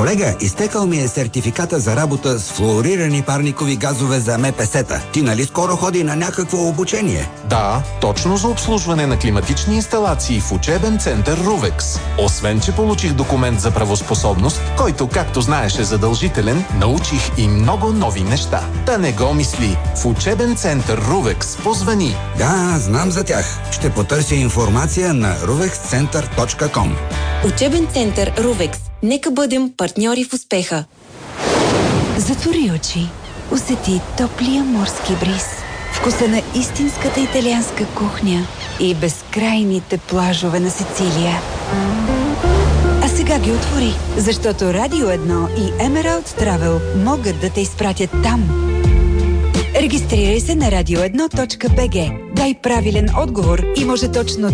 Колега, изтекал ми е сертификата за работа с флуорирани парникови газове за МПС-та. Ти нали скоро ходи на някакво обучение? Да, точно за обслужване на климатични инсталации в учебен център Рувекс. Освен, че получих документ за правоспособност, който, както знаеш, е задължителен, научих и много нови неща. Да не го мисли. В учебен център Рувекс позвани. Да, знам за тях. Ще потърся информация на ruvexcenter.com. Учебен център Рувекс. Нека бъдем партньори в успеха. Затвори очи. Усети топлия морски бриз, вкуса на истинската италианска кухня и безкрайните плажове на Сицилия. А сега ги отвори, защото Радио 1 и Emerald Travel могат да те изпратят там. Регистрирай се на radio1.bg. Дай правилен отговор и може точно